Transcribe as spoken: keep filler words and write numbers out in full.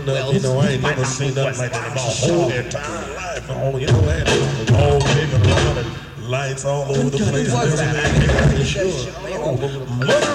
nothing, well, you know, I ain't never seen nothing like that in my whole entire life. Oh, you know, that all big and around and lights all over the place. What was that? I mean, sure. Oh,